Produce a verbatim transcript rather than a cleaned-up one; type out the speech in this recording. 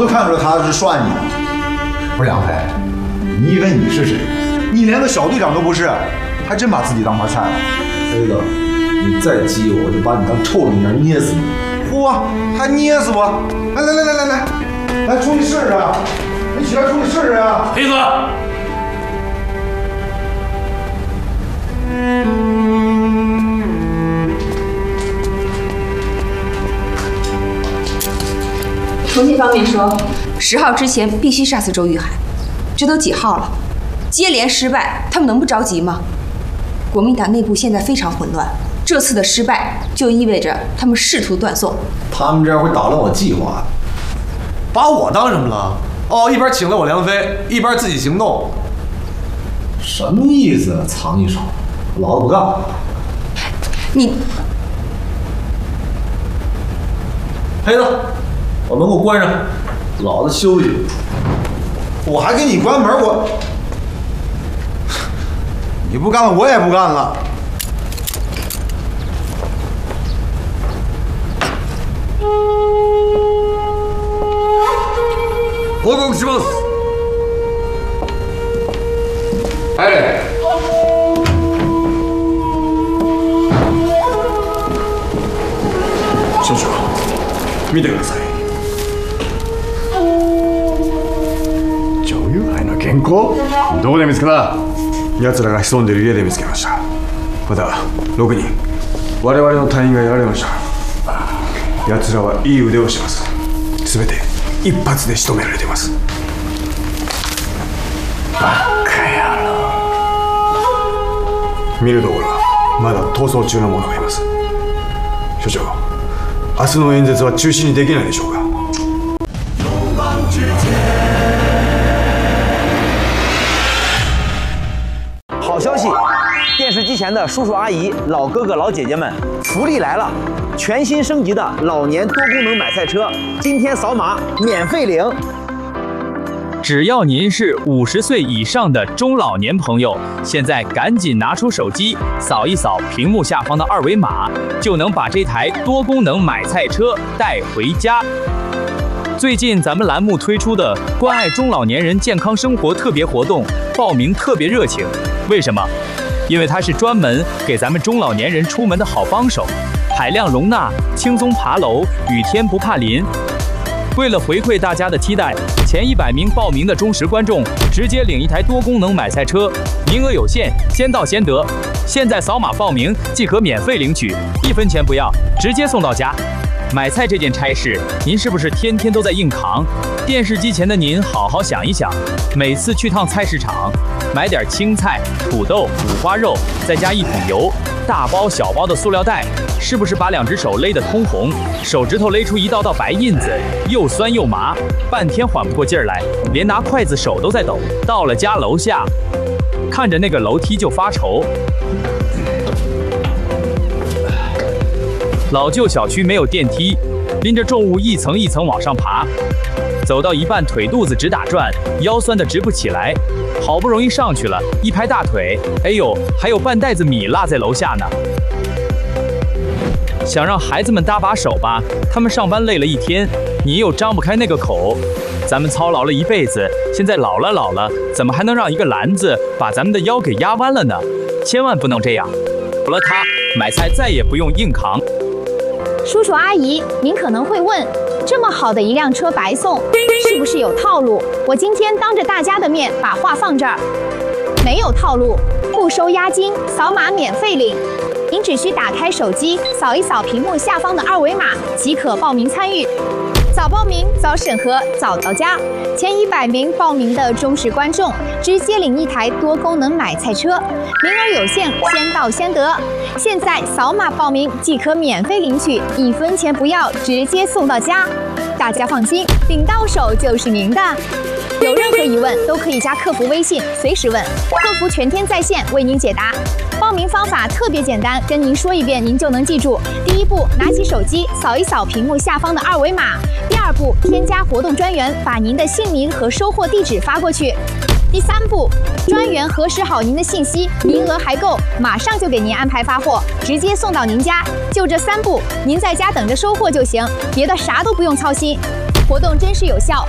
就看出来他是涮你。不是梁飞，你以为你是谁？你连个小队长都不是，还真把自己当盘菜了。 飞子，你再激我，我就把你当臭冷面捏死你！ 嚯，还捏死我！来来来来来来，来出去试试啊！你起来出去试试啊！ 黑子。 重庆方面说，十号之前必须杀死周玉海。这都几号了？接连失败，他们能不着急吗？国民党内部现在非常混乱，这次的失败就意味着他们试图断送。 他们这样会打乱我计划的。 把我当什么了？哦，一边请了我梁飞，一边自己行动。 什么意思？藏一手，老子不干。 你， 黑子。 把门给我关上，老子休息。 我还给你关门，我你不干了，我也不干了。 報告します。はい。少々、見てください。 原稿どこで見つけた？奴らが潜んでいる家で見つけました。またろくにん我々の隊員がやられました。奴らはいい腕をしてます。全て一発で仕留められています。バカ野郎。見るところまだ逃走中の者がいます。所長、明日の演説は中止にできないでしょうか？ 好消息！电视机前的叔叔阿姨、老哥哥、老姐姐们，福利来了！全新升级的老年多功能买菜车，今天扫码免费领。 只要您是五十岁以上的中老年朋友，现在赶紧拿出手机，扫一扫屏幕下方的二维码，就能把这台多功能买菜车带回家。 最近咱们栏目推出的关爱中老年人健康生活特别活动，报名特别热情。为什么？因为它是专门给咱们中老年人出门的好帮手，海量容纳，轻松爬楼，雨天不怕淋。为了回馈大家的期待，前一百名报名的忠实观众直接领一台多功能买菜车，名额有限，先到先得。现在扫码报名即可免费领取，一分钱不要，直接送到家。 买菜这件差事，您是不是天天都在硬扛？电视机前的您，好好想一想，每次去趟菜市场，买点青菜、土豆、五花肉，再加一桶油，大包小包的塑料袋，是不是把两只手勒得通红，手指头勒出一道道白印子，又酸又麻，半天缓不过劲儿来，连拿筷子手都在抖。到了家楼下，看着那个楼梯就发愁。 老旧小区没有电梯，拎着重物一层一层往上爬，走到一半腿肚子直打转，腰酸得直不起来。好不容易上去了，一拍大腿，哎呦，还有半袋子米落在楼下呢。想让孩子们搭把手吧，他们上班累了一天，你又张不开那个口。咱们操劳了一辈子，现在老了老了，怎么还能让一个篮子把咱们的腰给压弯了呢？千万不能这样。有了它，买菜再也不用硬扛。 叔叔阿姨，您可能会问，这么好的一辆车白送，是不是有套路？我今天当着大家的面把话放这儿，没有套路，不收押金，扫码免费领。您只需打开手机，扫一扫屏幕下方的二维码，即可报名参与。早报名，早审核，早到家。前一百名报名的忠实观众，直接领一台多功能买菜车，名额有限，先到先得。现在扫码报名即可免费领取，一分钱不要，直接送到家。大家放心，领到手就是您的。有任何疑问都可以加客服微信，随时问，客服全天在线为您解答。报名方法特别简单，跟您说一遍，您就能记住。第一步，拿起手机扫一扫屏幕下方的二维码。第二步，添加活动专员，把您的姓名和收货地址发过去。第三步，专员核实好您的信息，名额还够，马上就给您安排发货，直接送到您家。就这三步，您在家等着收货就行，别的啥都不用操心。活动真实有效，